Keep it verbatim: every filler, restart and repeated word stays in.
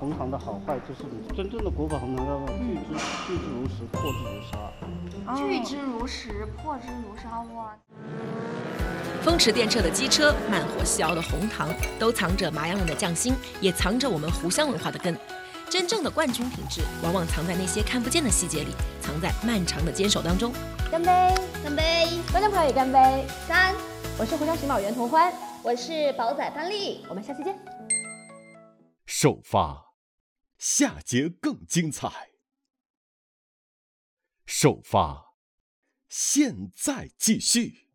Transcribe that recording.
红糖的好坏，就是你真正的国宝红糖要聚之聚之如石，破之如沙。 聚之如石，破之如沙，哇！ 风驰电掣的机车，慢火细熬的红糖，都藏着麻阳人的匠心，也藏着我们湖湘文化的根。真正的冠军品质，往往藏在那些看不见的细节里，藏在漫长的坚守当中。 干杯！ 干杯！ 观众朋友也干杯！ 三， 我是湖湘喜马袁同欢， 我是宝仔范丽， 我们下期见。 首发，下节更精彩。首发，现在继续。